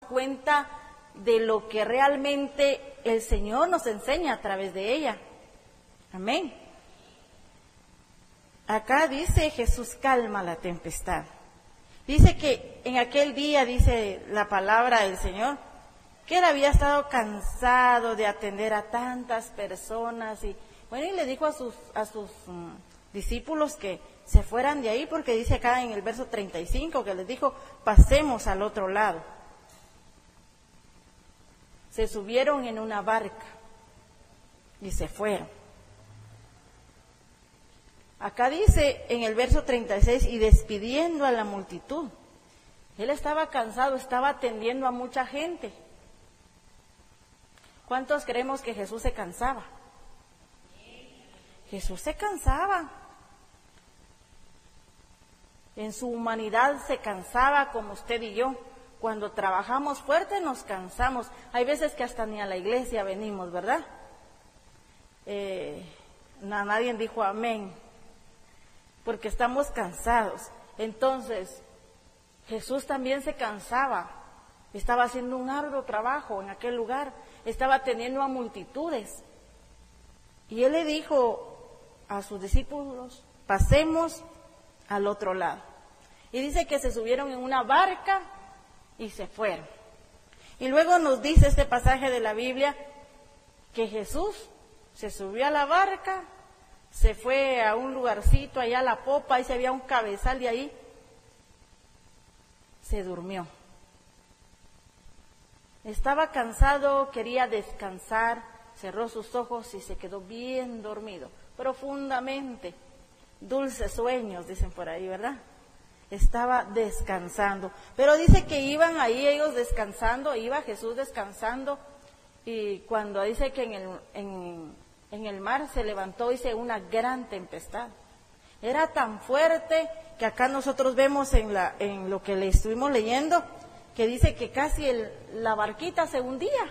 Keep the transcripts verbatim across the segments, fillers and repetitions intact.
cuenta de lo que realmente el Señor nos enseña a través de ella. Amén. Acá dice: Jesús calma la tempestad. Dice que en aquel día, dice la palabra del Señor, que él había estado cansado de atender a tantas personas y bueno, y le dijo a sus a sus um, discípulos que se fueran de ahí, porque dice acá en el verso treinta y cinco que les dijo: pasemos al otro lado. Se subieron en una barca y se fueron. Acá dice en el verso treinta y seis: y despidiendo a la multitud. Él estaba cansado, estaba atendiendo a mucha gente. ¿Cuántos creemos que Jesús se cansaba? Jesús se cansaba. En su humanidad se cansaba como usted y yo. Cuando trabajamos fuerte nos cansamos. Hay veces que hasta ni a la iglesia venimos, ¿verdad? Eh, no, nadie dijo amén, porque estamos cansados. Entonces, Jesús también se cansaba. Estaba haciendo un arduo trabajo en aquel lugar. Estaba atendiendo a multitudes. Y él le dijo a sus discípulos: pasemos al otro lado. Y dice que se subieron en una barca y se fueron. Y luego nos dice este pasaje de la Biblia que Jesús se subió a la barca, se fue a un lugarcito allá a la popa, ahí se había un cabezal de ahí, se durmió. Estaba cansado, quería descansar, cerró sus ojos y se quedó bien dormido, profundamente. Dulces sueños, dicen por ahí, ¿verdad? Estaba descansando. Pero dice que iban ahí ellos descansando, iba Jesús descansando, y cuando dice que en el, en, en el mar se levantó, dice, una gran tempestad. Era tan fuerte que acá nosotros vemos en, la, en lo que le estuvimos leyendo, que dice que casi el, la barquita se hundía.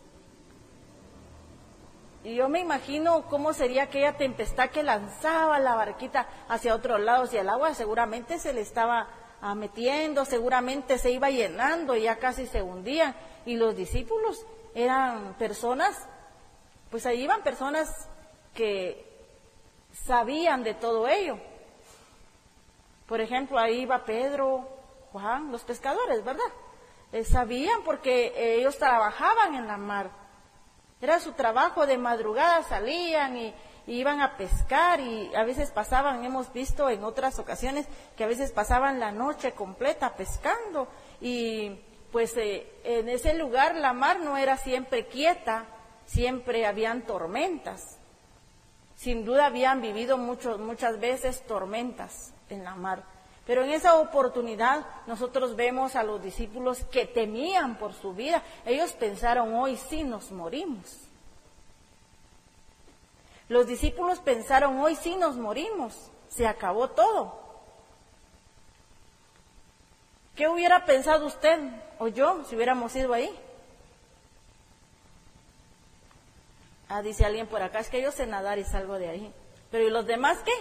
Y yo me imagino cómo sería aquella tempestad que lanzaba la barquita hacia otros lados, y el agua seguramente se le estaba ah, metiendo, seguramente se iba llenando y ya casi se hundían. Y los discípulos eran personas, pues ahí iban personas que sabían de todo ello. Por ejemplo, ahí iba Pedro, Juan, los pescadores, ¿verdad? Eh, sabían porque ellos trabajaban en la mar. Era su trabajo, de madrugada salían y, y iban a pescar, y a veces pasaban, hemos visto en otras ocasiones, que a veces pasaban la noche completa pescando, y pues eh, en ese lugar la mar no era siempre quieta, siempre habían tormentas. Sin duda habían vivido mucho, muchas veces tormentas en la mar. Pero en esa oportunidad nosotros vemos a los discípulos que temían por su vida. Ellos pensaron: hoy sí nos morimos. Los discípulos pensaron: hoy sí nos morimos, se acabó todo. ¿Qué hubiera pensado usted o yo si hubiéramos ido ahí? Ah, dice alguien por acá: es que yo sé nadar y salgo de ahí. Pero ¿y los demás qué?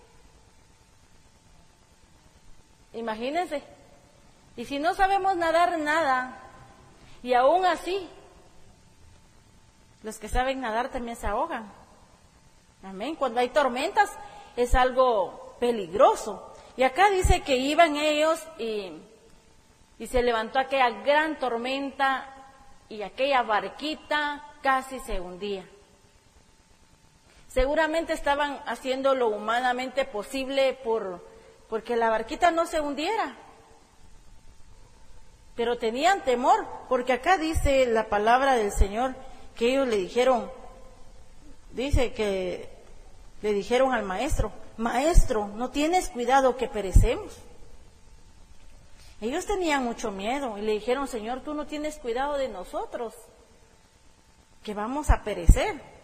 Imagínense. Y si no sabemos nadar nada, y aún así, los que saben nadar también se ahogan. Amén. Cuando hay tormentas es algo peligroso. Y acá dice que iban ellos y, y se levantó aquella gran tormenta y aquella barquita casi se hundía. Seguramente estaban haciendo lo humanamente posible por porque la barquita no se hundiera. Pero tenían temor, porque acá dice la palabra del Señor que ellos le dijeron, dice que le dijeron al maestro: maestro, ¿no tienes cuidado que perecemos? Ellos tenían mucho miedo y le dijeron: Señor, tú no tienes cuidado de nosotros, que vamos a perecer.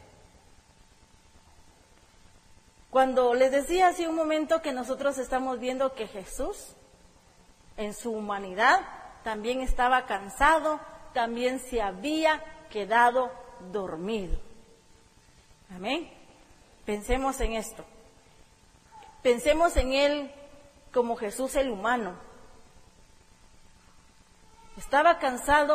Cuando les decía hace un momento que nosotros estamos viendo que Jesús, en su humanidad, también estaba cansado, también se había quedado dormido. Amén. Pensemos en esto. Pensemos en Él como Jesús el humano. Estaba cansado.